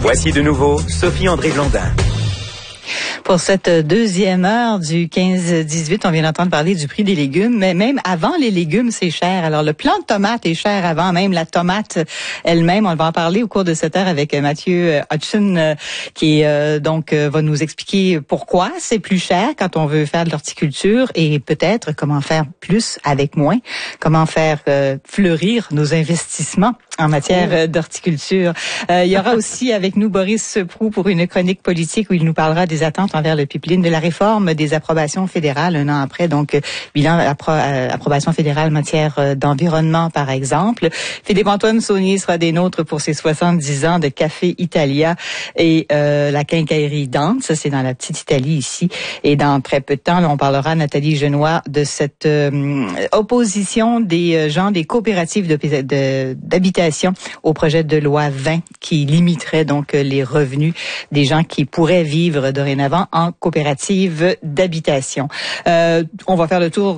Voici de nouveau Sophie André Blondin. Pour cette deuxième heure du 15-18, on vient d'entendre parler du prix des légumes, mais même avant les légumes, c'est cher. Alors, le plant de tomate est cher avant même la tomate elle-même. On va en parler au cours de cette heure avec Mathieu Hudson, qui va nous expliquer pourquoi c'est plus cher quand on veut faire de l'horticulture et peut-être comment faire plus avec moins, comment faire fleurir nos investissements en matière d'horticulture. Il y aura aussi avec nous Boris Proulx pour une chronique politique où il nous parlera des attentes envers le pipeline, de la réforme des approbations fédérales un an après, donc bilan approbation fédérale en matière d'environnement par exemple. Philippe-Antoine Saunier sera des nôtres pour ses 70 ans de Café Italia et la quincaillerie Dante, ça c'est dans la petite Italie ici. Et dans très peu de temps, là, on parlera, Nathalie Genois, de cette opposition des gens des coopératives d'habitation au projet de loi 20 qui limiterait donc les revenus des gens qui pourraient vivre dorénavant en coopérative d'habitation. On va faire le tour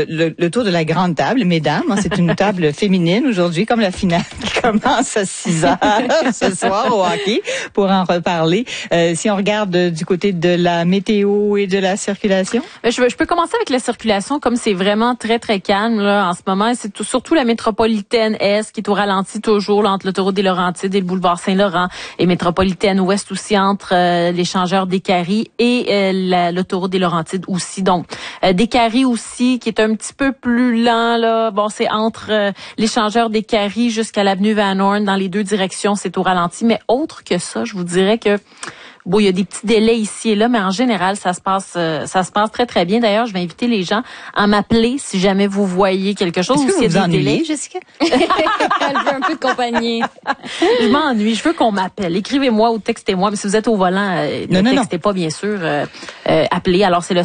de la grande table, mesdames. C'est une table féminine aujourd'hui, comme la finale qui commence à 6h ce soir au hockey, pour en reparler. Si on regarde du côté de la météo et de la circulation. Je peux commencer avec la circulation, comme c'est vraiment très, très calme là en ce moment. C'est surtout la métropolitaine Est qui est au ralenti toujours là, entre l'autoroute des Laurentides et le boulevard Saint-Laurent, et métropolitaine Ouest aussi entre l'échangeur des Caries et l'autoroute des Laurentides aussi. Donc, des Caries aussi, qui est un petit peu plus lent, là. Bon, c'est entre l'échangeur des Caries jusqu'à l'avenue Van Horn. Dans les deux directions, c'est au ralenti. Mais autre que ça, je vous dirais que bon, il y a des petits délais ici et là, mais en général, ça se passe très, très bien. D'ailleurs, je vais inviter les gens à m'appeler si jamais vous voyez quelque chose. Est-ce que vous vous ennuyez, Jessica? Elle veut un peu de compagnie. Je m'ennuie. Je veux qu'on m'appelle. Écrivez-moi ou textez-moi. Mais si vous êtes au volant, ne textez pas, bien sûr. Appelez. Alors, c'est le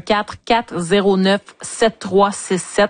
514-409-7367.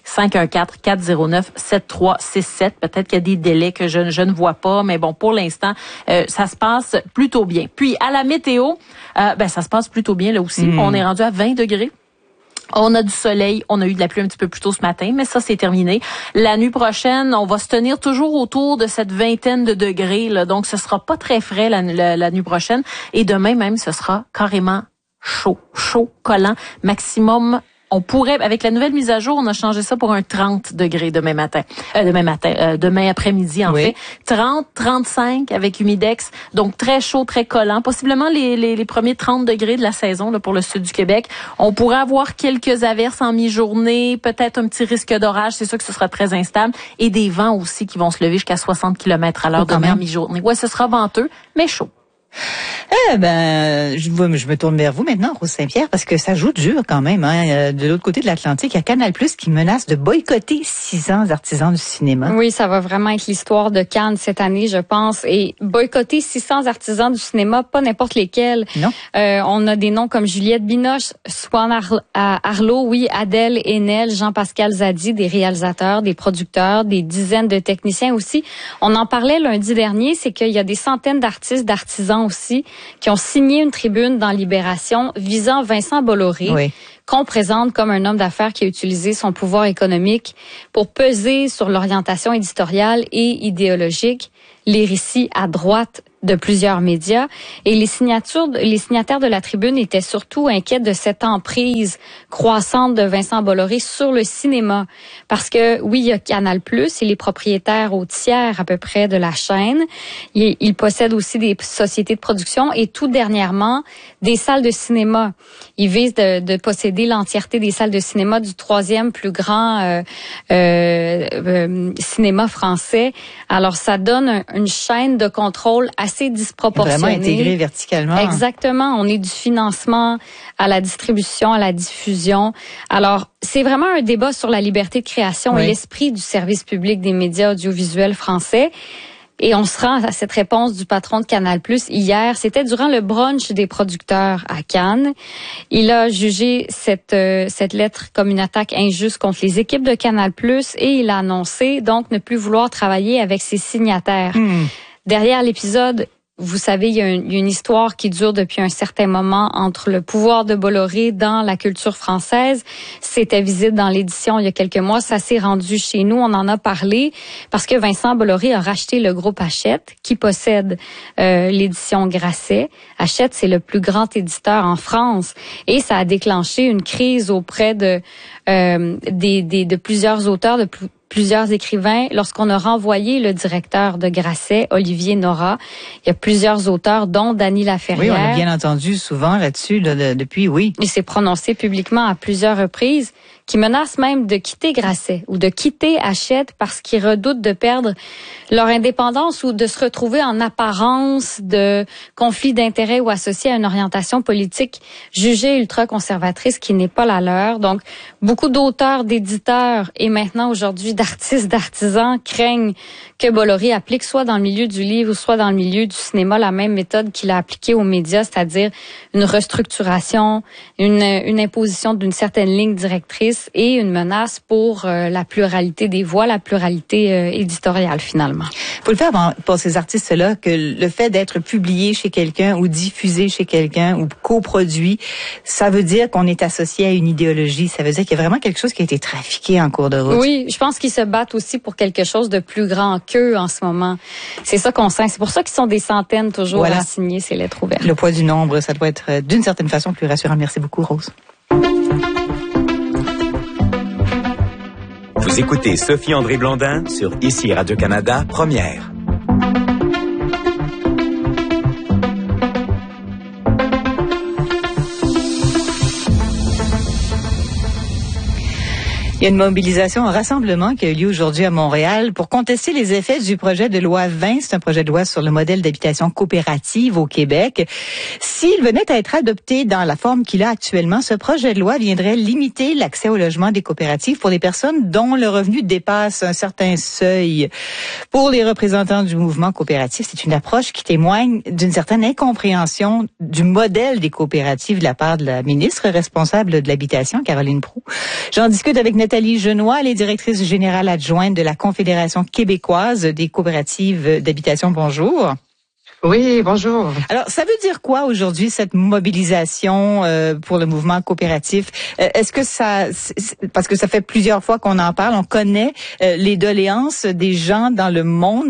514-409-7367. Peut-être qu'il y a des délais que je ne vois pas, mais bon, pour l'instant, ça se passe plutôt bien. Puis, à la météo, ça se passe plutôt bien là aussi. On est rendu à 20 degrés. On a du soleil, on a eu de la pluie un petit peu plus tôt ce matin, mais ça, c'est terminé. La nuit prochaine, on va se tenir toujours autour de cette vingtaine de degrés, là, donc ce sera pas très frais la nuit prochaine. Et demain même, ce sera carrément chaud, collant, maximum. On pourrait, avec la nouvelle mise à jour, on a changé ça pour un 30 degrés demain après-midi, en fait. 30, 35 avec humidex. Donc, très chaud, très collant. Possiblement les premiers 30 degrés de la saison, là, pour le sud du Québec. On pourrait avoir quelques averses en mi-journée, peut-être un petit risque d'orage. C'est sûr que ce sera très instable. Et des vents aussi qui vont se lever jusqu'à 60 km à l'heure demain en mi-journée. Ouais, ce sera venteux, mais chaud. Je me tourne vers vous maintenant, Rose Saint-Pierre, parce que ça joue dur quand même. De l'autre côté de l'Atlantique, il y a Canal+ qui menace de boycotter 600 artisans du cinéma. Oui, ça va vraiment être l'histoire de Cannes cette année, je pense. Et boycotter 600 artisans du cinéma, pas n'importe lesquels. Non. On a des noms comme Juliette Binoche, Swan Arlo, oui, Adèle Haenel, Jean-Pascal Zadi, des réalisateurs, des producteurs, des dizaines de techniciens aussi. On en parlait lundi dernier, c'est qu'il y a des centaines d'artistes, d'artisans aussi, qui ont signé une tribune dans Libération visant Vincent Bolloré, oui, qu'on présente comme un homme d'affaires qui a utilisé son pouvoir économique pour peser sur l'orientation éditoriale et idéologique, les récits à droite de plusieurs médias. Et les signataires de la tribune étaient surtout inquiets de cette emprise croissante de Vincent Bolloré sur le cinéma. Parce que, oui, il y a Canal+, il est propriétaire au tiers à peu près de la chaîne. Il possède aussi des sociétés de production et tout dernièrement, des salles de cinéma. Il vise de posséder l'entièreté des salles de cinéma du troisième plus grand cinéma français. Alors, ça donne une chaîne de contrôle assez disproportionnée. Vraiment intégrée verticalement. Exactement. On est du financement à la distribution, à la diffusion. Alors, c'est vraiment un débat sur la liberté de création et l'esprit du service public des médias audiovisuels français. Et on se rend à cette réponse du patron de Canal+ hier. C'était durant le brunch des producteurs à Cannes. Il a jugé cette lettre comme une attaque injuste contre les équipes de Canal+ et il a annoncé donc ne plus vouloir travailler avec ses signataires. Derrière l'épisode vous savez, il y a une histoire qui dure depuis un certain moment entre le pouvoir de Bolloré dans la culture française. C'était visible dans l'édition il y a quelques mois. Ça s'est rendu chez nous. On en a parlé parce que Vincent Bolloré a racheté le groupe Hachette qui possède l'édition Grasset. Hachette, c'est le plus grand éditeur en France et ça a déclenché une crise auprès de plusieurs auteurs, de plusieurs écrivains. Lorsqu'on a renvoyé le directeur de Grasset, Olivier Nora, il y a plusieurs auteurs, dont Dany Laferrière. Oui, on a bien entendu souvent là-dessus, depuis, oui. Il s'est prononcé publiquement à plusieurs reprises, qui menace même de quitter Grasset ou de quitter Hachette parce qu'ils redoutent de perdre leur indépendance ou de se retrouver en apparence de conflit d'intérêts ou associés à une orientation politique jugée ultra-conservatrice qui n'est pas la leur. Donc, beaucoup d'auteurs, d'éditeurs et maintenant aujourd'hui d'artistes, d'artisans craignent que Bolloré applique soit dans le milieu du livre ou soit dans le milieu du cinéma la même méthode qu'il a appliquée aux médias, c'est-à-dire une restructuration, une imposition d'une certaine ligne directrice et une menace pour la pluralité des voix, la pluralité éditoriale finalement. Faut le faire pour ces artistes-là que le fait d'être publié chez quelqu'un ou diffusé chez quelqu'un ou coproduit, ça veut dire qu'on est associé à une idéologie. Ça veut dire qu'il y a vraiment quelque chose qui a été trafiqué en cours de route. Oui, je pense qu'ils se battent aussi pour quelque chose de plus grand qu'eux en ce moment. C'est ça qu'on sent. C'est pour ça qu'ils sont des centaines toujours à signer ces lettres ouvertes. Le poids du nombre, ça doit être d'une certaine façon plus rassurant. Merci beaucoup, Rose. Vous écoutez Sophie-André Blondin sur ICI Radio-Canada, Première. Il y a une mobilisation, un rassemblement qui a eu lieu aujourd'hui à Montréal pour contester les effets du projet de loi 20. C'est un projet de loi sur le modèle d'habitation coopérative au Québec. S'il venait à être adopté dans la forme qu'il a actuellement, ce projet de loi viendrait limiter l'accès au logement des coopératives pour des personnes dont le revenu dépasse un certain seuil. Pour les représentants du mouvement coopératif, c'est une approche qui témoigne d'une certaine incompréhension du modèle des coopératives de la part de la ministre responsable de l'habitation, Caroline Proulx. J'en discute avec Nathalie Genois, elle est directrice générale adjointe de la Confédération québécoise des coopératives d'habitation. Bonjour. Oui, bonjour. Alors, ça veut dire quoi aujourd'hui, cette mobilisation pour le mouvement coopératif? Est-ce que parce que ça fait plusieurs fois qu'on en parle, on connaît les doléances des gens dans le monde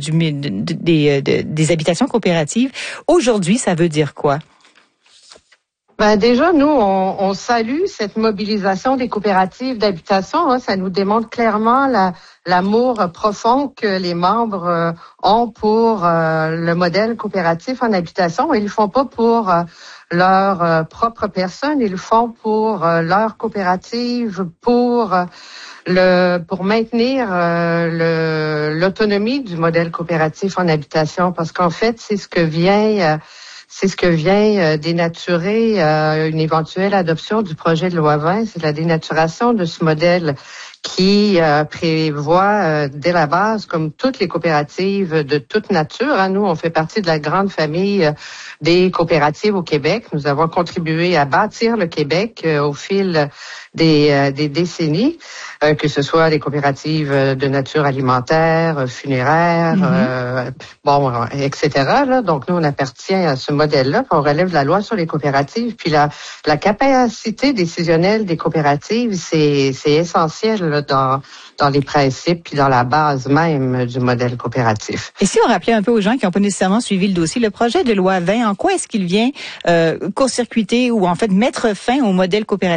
des habitations coopératives. Aujourd'hui, ça veut dire quoi? Ben déjà, nous, on salue cette mobilisation des coopératives d'habitation. Ça nous démontre clairement l'amour profond que les membres ont pour le modèle coopératif en habitation. Ils le font pas pour leur propre personne, ils le font pour leur coopérative, pour maintenir l'autonomie du modèle coopératif en habitation, parce qu'en fait, c'est ce que vient dénaturer une éventuelle adoption du projet de loi 20. C'est la dénaturation de ce modèle qui prévoit dès la base, comme toutes les coopératives de toute nature. Nous, on fait partie de la grande famille des coopératives au Québec. Nous avons contribué à bâtir le Québec au fil des décennies, que ce soit les coopératives de nature alimentaire, funéraire, etc. Là. Donc, nous, on appartient à ce modèle-là. On relève la loi sur les coopératives. Puis la capacité décisionnelle des coopératives, c'est essentiel là, dans les principes puis dans la base même du modèle coopératif. Et si on rappelait un peu aux gens qui n'ont pas nécessairement suivi le dossier, le projet de loi 20, en quoi est-ce qu'il vient court-circuiter ou en fait mettre fin au modèle coopératif